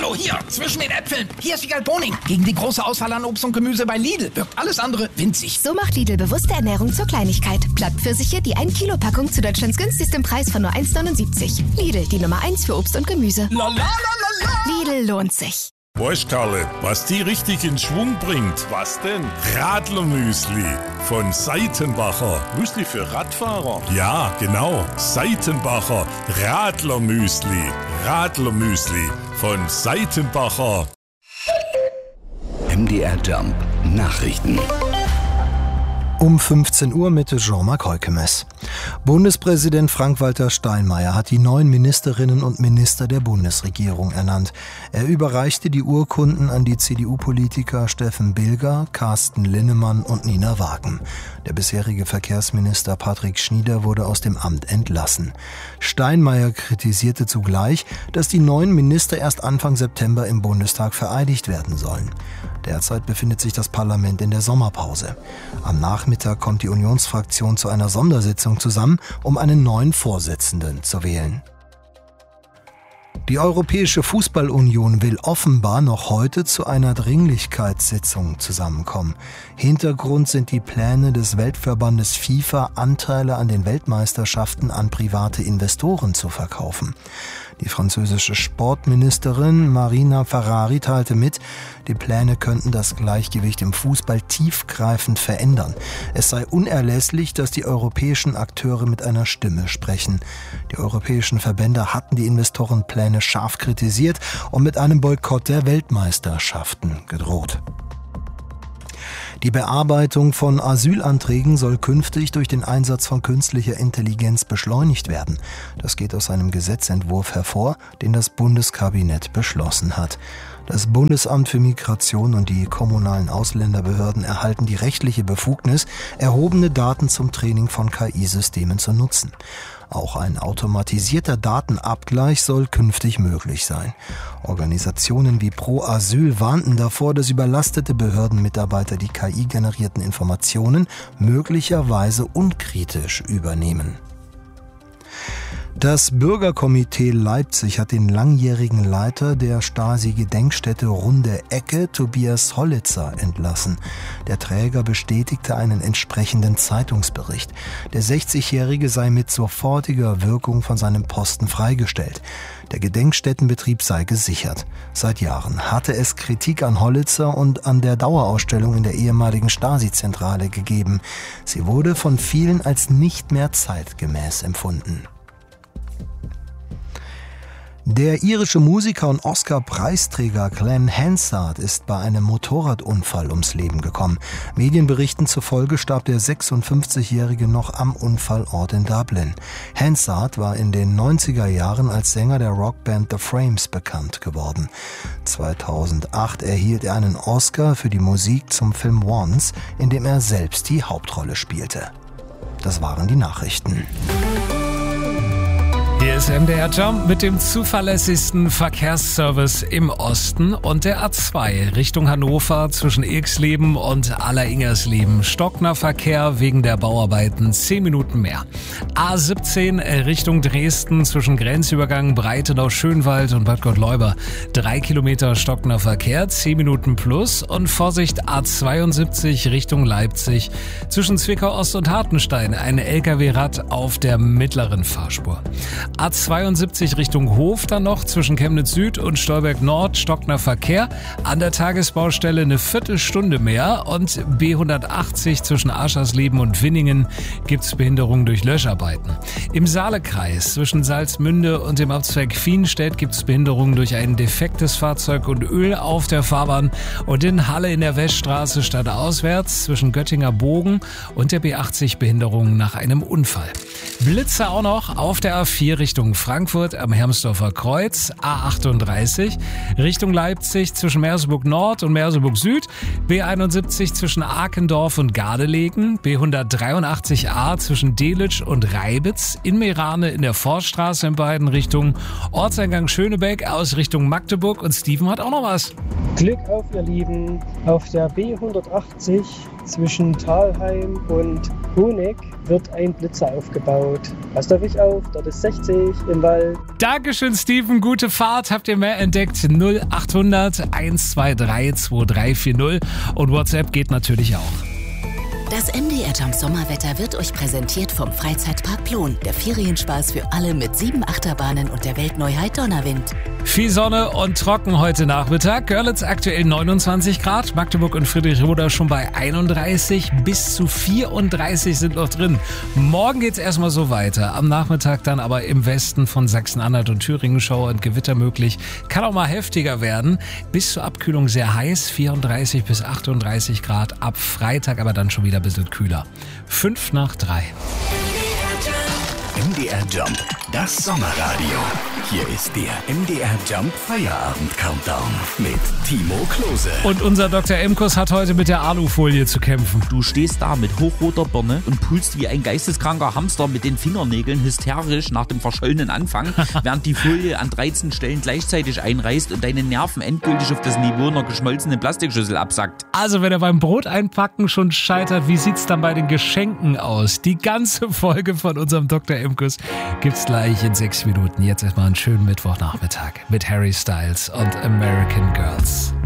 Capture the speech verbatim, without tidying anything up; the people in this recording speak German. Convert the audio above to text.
Hallo, hier, zwischen den Äpfeln. Hier ist Wiegald Boning. Gegen die große Auswahl an Obst und Gemüse bei Lidl wirkt alles andere winzig. So macht Lidl bewusste Ernährung zur Kleinigkeit. Blattpfirsiche, die ein Kilo Packung zu Deutschlands günstigstem Preis von nur eins neunundsiebzig. Lidl, die Nummer eins für Obst und Gemüse. La, la, la, la, la. Lidl lohnt sich. Weißt Karle, was die richtig in Schwung bringt? Was denn? Radlermüsli von Seitenbacher. Müsli für Radfahrer? Ja, genau. Seitenbacher Radlermüsli. Radlermüsli von Seitenbacher. M D R Jump Nachrichten. Um fünfzehn Uhr mit Jean-Marc Heukemes. Bundespräsident Frank-Walter Steinmeier hat die neuen Ministerinnen und Minister der Bundesregierung ernannt. Er überreichte die Urkunden an die C D U-Politiker Steffen Bilger, Carsten Linnemann und Nina Wagen. Der bisherige Verkehrsminister Patrick Schnieder wurde aus dem Amt entlassen. Steinmeier kritisierte zugleich, dass die neuen Minister erst Anfang September im Bundestag vereidigt werden sollen. Derzeit befindet sich das Parlament in der Sommerpause. Am Nachmittag kommt die Unionsfraktion zu einer Sondersitzung zusammen, um einen neuen Vorsitzenden zu wählen. Die Europäische Fußballunion will offenbar noch heute zu einer Dringlichkeitssitzung zusammenkommen. Hintergrund sind die Pläne des Weltverbandes FIFA, Anteile an den Weltmeisterschaften an private Investoren zu verkaufen. Die französische Sportministerin Marina Ferrari teilte mit, die Pläne könnten das Gleichgewicht im Fußball tiefgreifend verändern. Es sei unerlässlich, dass die europäischen Akteure mit einer Stimme sprechen. Die europäischen Verbände hatten die Investorenpläne scharf kritisiert und mit einem Boykott der Weltmeisterschaften gedroht. Die Bearbeitung von Asylanträgen soll künftig durch den Einsatz von künstlicher Intelligenz beschleunigt werden. Das geht aus einem Gesetzentwurf hervor, den das Bundeskabinett beschlossen hat. Das Bundesamt für Migration und die kommunalen Ausländerbehörden erhalten die rechtliche Befugnis, erhobene Daten zum Training von K I-Systemen zu nutzen. Auch ein automatisierter Datenabgleich soll künftig möglich sein. Organisationen wie Pro Asyl warnten davor, dass überlastete Behördenmitarbeiter die K I-generierten Informationen möglicherweise unkritisch übernehmen. Das Bürgerkomitee Leipzig hat den langjährigen Leiter der Stasi-Gedenkstätte Runde Ecke, Tobias Hollitzer, entlassen. Der Träger bestätigte einen entsprechenden Zeitungsbericht. Der sechzigjährige sei mit sofortiger Wirkung von seinem Posten freigestellt. Der Gedenkstättenbetrieb sei gesichert. Seit Jahren hatte es Kritik an Hollitzer und an der Dauerausstellung in der ehemaligen Stasi-Zentrale gegeben. Sie wurde von vielen als nicht mehr zeitgemäß empfunden. Der irische Musiker und Oscar-Preisträger Glenn Hansard ist bei einem Motorradunfall ums Leben gekommen. Medienberichten zufolge starb der sechsundfünfzigjährige noch am Unfallort in Dublin. Hansard war in den neunziger Jahren als Sänger der Rockband The Frames bekannt geworden. zweitausendacht erhielt er einen Oscar für die Musik zum Film Once, in dem er selbst die Hauptrolle spielte. Das waren die Nachrichten. Hier ist M D R Jump mit dem zuverlässigsten Verkehrsservice im Osten und der A zwei Richtung Hannover zwischen Ilksleben und Alleringers-Leben. Stockner Verkehr wegen der Bauarbeiten zehn Minuten mehr. A siebzehn Richtung Dresden zwischen Grenzübergang Breitenau-Schönwald und Bad Gottleuba. Drei Kilometer Stockner Verkehr, zehn Minuten plus. Und Vorsicht A zweiundsiebzig Richtung Leipzig zwischen Zwickau Ost und Hartenstein. Ein L K W-Rad auf der mittleren Fahrspur. A zweiundsiebzig Richtung Hof dann noch zwischen Chemnitz Süd und Stolberg Nord, Stockner Verkehr. An der Tagesbaustelle eine Viertelstunde mehr und B hundertachtzig zwischen Aschersleben und Winningen gibt's Behinderungen durch Löscharbeiten. Im Saalekreis zwischen Salzmünde und dem Abzweig Fienstedt gibt's Behinderungen durch ein defektes Fahrzeug und Öl auf der Fahrbahn und in Halle in der Weststraße stadtauswärts zwischen Göttinger Bogen und der B achtzig Behinderungen nach einem Unfall. Blitze auch noch auf der A vier Richtung Frankfurt am Hermsdorfer Kreuz, A achtunddreißig Richtung Leipzig zwischen Merseburg Nord und Merseburg Süd, B einundsiebzig zwischen Arkendorf und Gardelegen, B hundertdreiundachtzig A zwischen Delitzsch und Reibitz, in Meerane in der Forststraße in beiden Richtungen, Ortseingang Schönebeck aus Richtung Magdeburg und Steven hat auch noch was. Glück auf, ihr Lieben, auf der B hundertachtzig zwischen Thalheim und Honeck wird ein Blitzer aufgebaut. Passt auf euch auf, dort ist sechzig zwanzig im Wald. Dankeschön, Steven. Gute Fahrt. Habt ihr mehr entdeckt? null acht hundert, eins zwei drei, zwei drei vier null. Und WhatsApp geht natürlich auch. Das M D R Jump Sommerwetter wird euch präsentiert vom Freizeitpark Plon. Der Ferienspaß für alle mit sieben Achterbahnen und der Weltneuheit Donnerwind. Viel Sonne und trocken heute Nachmittag. Görlitz aktuell neunundzwanzig Grad. Magdeburg und Friedrichsruder schon bei einunddreißig. Bis zu vierunddreißig sind noch drin. Morgen geht's erstmal so weiter. Am Nachmittag dann aber im Westen von Sachsen-Anhalt und Thüringen Schauer und Gewitter möglich. Kann auch mal heftiger werden. Bis zur Abkühlung sehr heiß. vierunddreißig bis achtunddreißig Grad. Ab Freitag aber dann schon wieder ein bisschen kühler. Fünf nach drei. M D R Jump, das Sommerradio. Hier ist der M D R Jump Feierabend Countdown mit Timo Klose. Und unser Doktor Emkus hat heute mit der Alufolie zu kämpfen. Du stehst da mit hochroter Birne und pulst wie ein geisteskranker Hamster mit den Fingernägeln hysterisch nach dem verschollenen Anfang, während die Folie an dreizehn Stellen gleichzeitig einreißt und deine Nerven endgültig auf das Niveau einer geschmolzenen Plastikschüssel absackt. Also wenn er beim Brot einpacken schon scheitert, wie sieht's dann bei den Geschenken aus? Die ganze Folge von unserem Doktor Emkus gibt's gleich in sechs Minuten. Jetzt erstmal einen schönen Mittwochnachmittag mit Harry Styles und American Girls.